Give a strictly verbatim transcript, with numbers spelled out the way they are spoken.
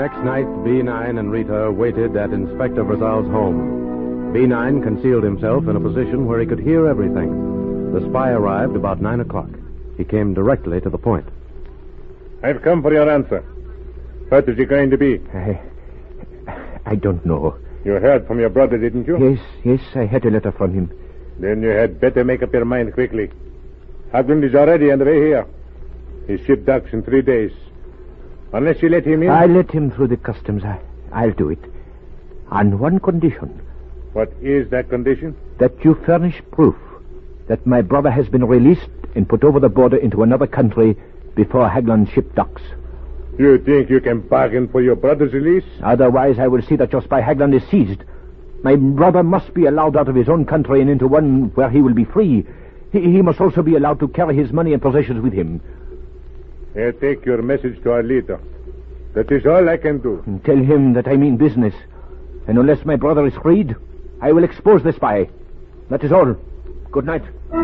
next night, B nine and Rita waited at Inspector Brazal's home. B nine concealed himself in a position where he could hear everything. The spy arrived about nine o'clock. He came directly to the point. I've come for your answer. What is it going to be? I... I don't know. You heard from your brother, didn't you? Yes, yes, I had a letter from him. Then you had better make up your mind quickly. Haglund is already on the way here. His ship docks in three days. Unless you let him in... I'll let him through the customs. I, I'll do it. On one condition. What is that condition? That you furnish proof that my brother has been released and put over the border into another country before Haglund's ship docks. You think you can bargain for your brother's release? Otherwise, I will see that your spy Haglund is seized. My brother must be allowed out of his own country and into one where he will be free. He, he must also be allowed to carry his money and possessions with him. I'll take your message to our leader. That is all I can do. And tell him that I mean business. And unless my brother is freed, I will expose the spy. That is all. Good night.